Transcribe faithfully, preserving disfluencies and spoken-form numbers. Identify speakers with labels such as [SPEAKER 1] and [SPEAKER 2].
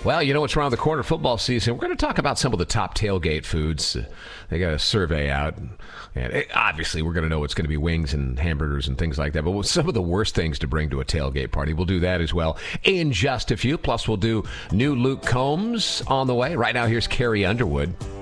[SPEAKER 1] Well, you know what's around the corner, football season. We're going to talk about some of the top tailgate foods. Uh, they got a survey out. And it, obviously, we're going to know it's going to be wings and hamburgers and things like that. But what's some of the worst things to bring to a tailgate party? We'll do that as well in just a few. Plus, we'll do new Luke Combs on the way. Right now, here's Carrie Underwood.